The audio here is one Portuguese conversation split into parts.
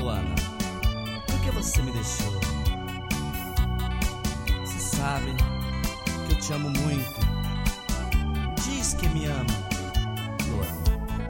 Luana, por que você me deixou? Você sabe que eu te amo muito. Diz que me ama, Luana.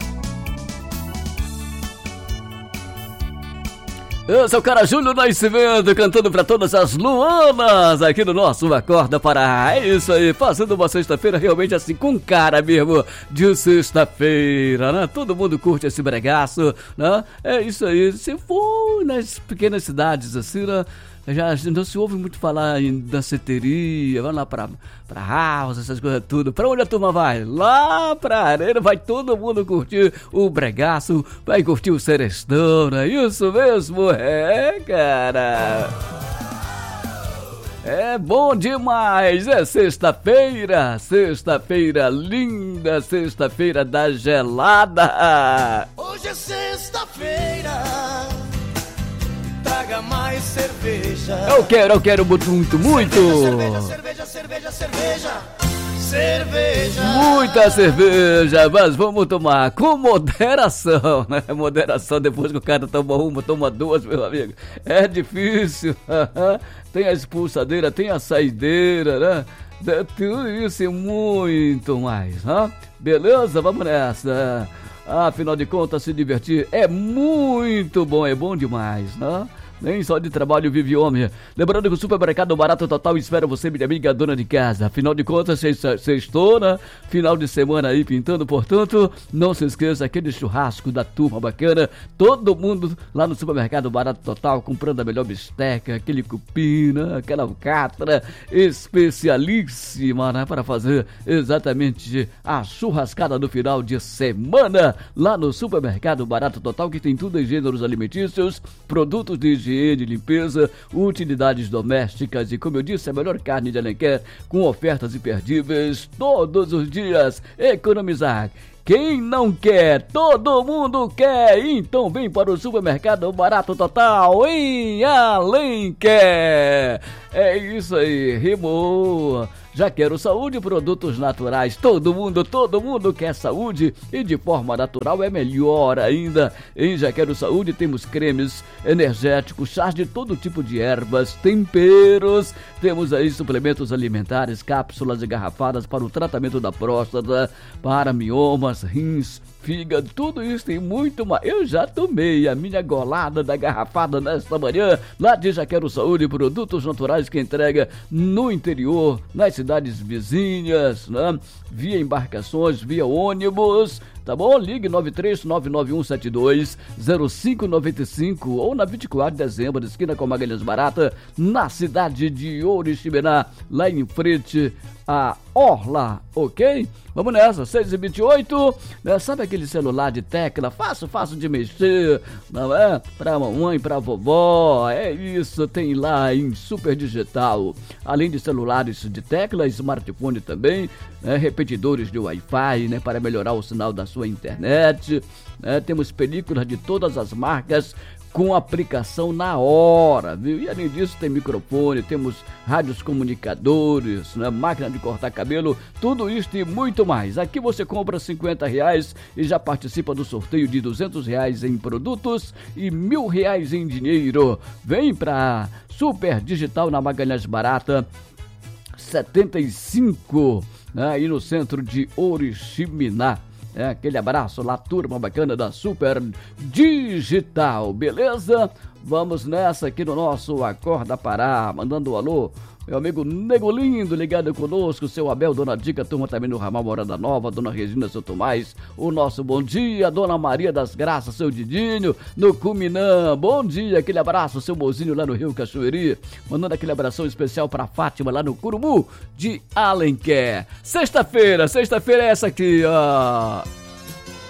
Eu sou o cara Júlio Nascimento, cantando pra todas as Luanas aqui no nosso Acorda Pará. É isso aí, fazendo uma sexta-feira realmente assim, com cara mesmo de sexta-feira, né? Todo mundo curte esse bregaço, né? É isso aí, se for nas pequenas cidades assim, né? Já não se ouve muito falar em danceteria, vai lá pra house, essas coisas tudo. Pra onde a turma vai? Lá pra Areia, vai todo mundo curtir o bregaço, vai curtir o serestão, não é isso mesmo? É, cara. É bom demais, é sexta-feira linda, sexta-feira da gelada. Hoje é sexta-feira, traga mais cerveja. Eu quero muito. Cerveja. Muita cerveja, mas vamos tomar com moderação, né? Moderação, depois que o cara toma uma, toma duas, meu amigo. É difícil. Tem a expulsadeira, tem a saideira, né? Tudo isso e muito mais, né? Beleza? Vamos nessa. Afinal de contas, se divertir é muito bom, é bom demais, né? Nem só de trabalho vive homem. Lembrando que o Supermercado Barato Total espera você, minha amiga dona de casa. Afinal de contas, sextou, né? Final de semana aí pintando, portanto, não se esqueça aquele churrasco da turma bacana. Todo mundo lá no Supermercado Barato Total comprando a melhor bisteca, aquele cupim, né? Aquela alcatra especialíssima, né? Para fazer exatamente a churrascada no final de semana lá no Supermercado Barato Total, que tem tudo em gêneros alimentícios, produtos de higiene, limpeza, utilidades domésticas e, como eu disse, a melhor carne de Alenquer com ofertas imperdíveis todos os dias. Economizar. Quem não quer? Todo mundo quer! Então vem para o Supermercado Barato Total em Alenquer! É isso aí, rimou! Já quero saúde, produtos naturais. Todo mundo quer saúde e de forma natural é melhor ainda. Em Já Quero Saúde temos cremes energéticos, chás de todo tipo de ervas, temperos. Temos aí suplementos alimentares, cápsulas e garrafadas para o tratamento da próstata, para miomas, rins, fígado, tudo isso tem muito mais. Eu já tomei a minha golada da garrafada nesta manhã, lá de Já Quero Saúde, produtos naturais que entrega no interior, nas cidades vizinhas, né? Via embarcações, via ônibus, tá bom? Ligue 93991720595 ou na 24 de dezembro, esquina com Magalhães Barata, na cidade de Oriximiná, lá em frente a Orla, ok? Vamos nessa, 6h28, né? Sabe aquele celular de tecla, fácil de mexer, não é? Pra mamãe, pra vovó, é isso, tem lá em Super Digital. Além de celulares de tecla, smartphone também, né? Repetidores de Wi-Fi, né? Para melhorar o sinal da sua internet, né? Temos películas de todas as marcas, com aplicação na hora, viu? E além disso tem microfone, temos rádios comunicadores, né? Máquina de cortar cabelo, tudo isso e muito mais. Aqui você compra R$50 e já participa do sorteio de R$200 em produtos e R$1.000 em dinheiro. Vem pra Super Digital na Magalhães Barata 75, né? Aí no centro de Oriximiná. É, aquele abraço lá, turma bacana da Super Digital, beleza? Vamos nessa aqui no nosso Acorda Pará, mandando um alô, meu amigo Nego Lindo, ligado conosco, seu Abel, Dona Dica, turma também no Ramal Morada Nova, Dona Regina, seu Tomás, o nosso bom dia, Dona Maria das Graças, seu Didinho, no Cuminã, bom dia, aquele abraço, seu mozinho lá no Rio Cachoeiri, mandando aquele abração especial pra Fátima lá no Curumu de Alenquer. Sexta-feira é essa aqui, ó.